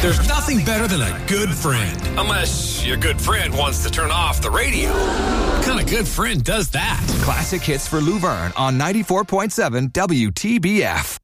There's nothing better than a good friend. Unless your good friend wants to turn off the radio. What kind of good friend does that? Classic hits for Lou Verne on 94.7 WTBF.